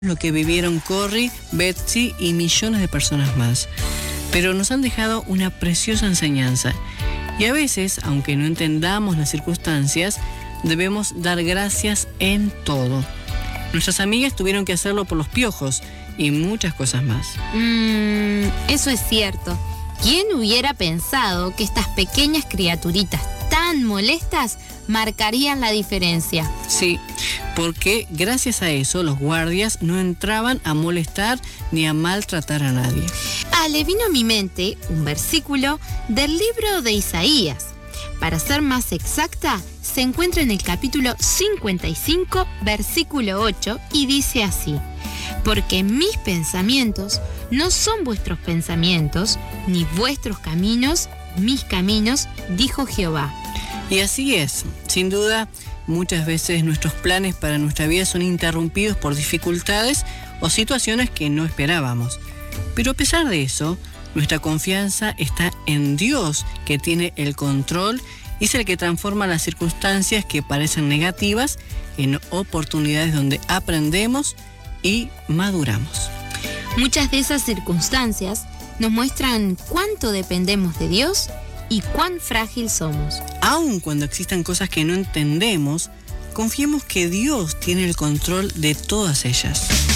lo que vivieron Corrie, Betsy y millones de personas más. Pero nos han dejado una preciosa enseñanza. Y a veces, aunque no entendamos las circunstancias, debemos dar gracias en todo. Nuestras amigas tuvieron que hacerlo por los piojos y muchas cosas más. Eso es cierto. ¿Quién hubiera pensado que estas pequeñas criaturitas tan molestas marcarían la diferencia? Sí, porque gracias a eso los guardias no entraban a molestar ni a maltratar a nadie. Le vino a mi mente un versículo del libro de Isaías. Para ser más exacta, se encuentra en el capítulo 55, versículo 8, y dice así: porque mis pensamientos no son vuestros pensamientos, ni vuestros caminos, mis caminos, dijo Jehová. Y así es, sin duda, muchas veces nuestros planes para nuestra vida son interrumpidos por dificultades o situaciones que no esperábamos. Pero a pesar de eso, nuestra confianza está en Dios, que tiene el control y es el que transforma las circunstancias que parecen negativas en oportunidades donde aprendemos y maduramos. Muchas de esas circunstancias nos muestran cuánto dependemos de Dios y cuán frágil somos. Aun cuando existan cosas que no entendemos, confiemos que Dios tiene el control de todas ellas.